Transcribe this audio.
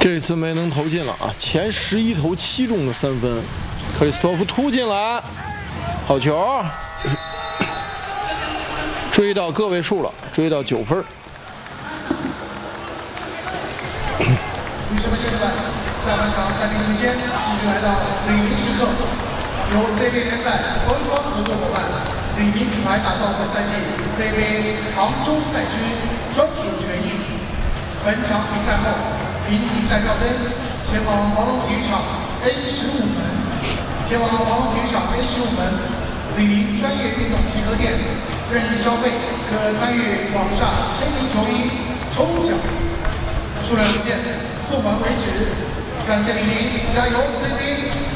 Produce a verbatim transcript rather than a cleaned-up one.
这次没能投进了啊！前十一投七中的三分，克里斯托夫突进来，好球，追到个位数了，追到九分。 女士们、先生们，下半场暂停时间继续来到李宁时刻，由 C B A 联赛官方合作伙伴李宁品牌打造的赛季 C B A 杭州赛区专属权益。本场比赛后，凭比赛票根前往黄龙体育场 A 十五门，前往黄龙体育场 A 十五门李宁专业运动集合店，任意消费可参与网上签名球衣抽奖，数量有限，送完为止。感谢李宁，加油 C B A！